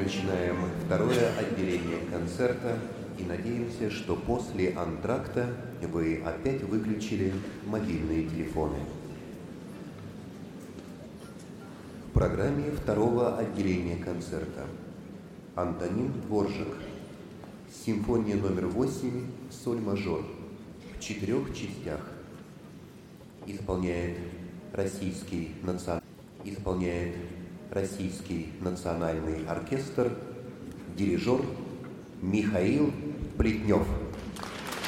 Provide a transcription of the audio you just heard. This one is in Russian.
начинаем второе отделение концерта и надеемся, что после антракта вы опять выключили мобильные телефоны. В программе второго отделения концерта Антонин Дворжак. Симфония номер 8, соль мажор, в 4 частях. Исполняет Российский национальный оркестр, дирижер Михаил Плетнев.